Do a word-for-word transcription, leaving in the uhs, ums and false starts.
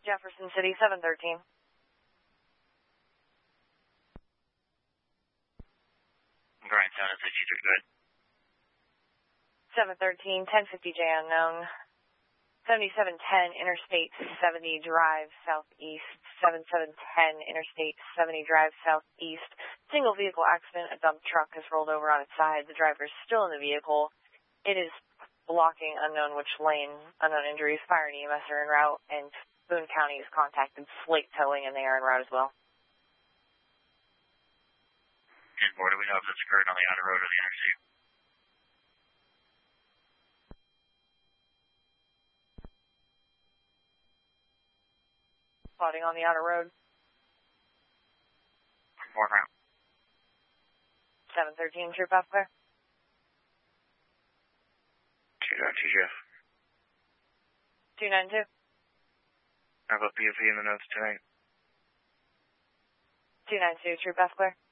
Jefferson City, seven thirteen. Brian Sound, S H E three, go ahead. seven thirteen, ten fifty J unknown. seventy-seven ten Interstate seventy Drive Southeast. seventy-seven ten Interstate seventy Drive Southeast. Single vehicle accident. A dump truck has rolled over on its side. The driver is still in the vehicle. It is blocking unknown which lane. Unknown injuries. Fire and E M S are en route, and Boone County has contacted Slate Towing, and they are en route as well. And more, do we know if it's occurred on the outer road or the interstate? Spotting on the outer road. More route. seven thirteen, true path clear. two nine two, Jeff. two nine two. How about P F E in the notes tonight? two nine two, true path clear.